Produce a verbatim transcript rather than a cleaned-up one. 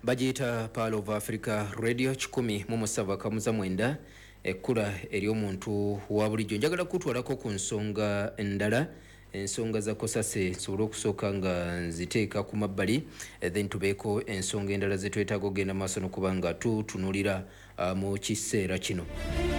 Bagiyita Pearl of Africa Radio kikumi mu musava kamuza mwenda ekkula eri omuntu wa bulijjo. Njagala kutwalako ku nsonga endala, ensonga za Kosase nsobole okusooka nga nziteeka ku mabbali, then tubeeko ensonga endala ze twetaaga okugenda maaso n'okuba nga tutunulira uh, mu kiseera kino.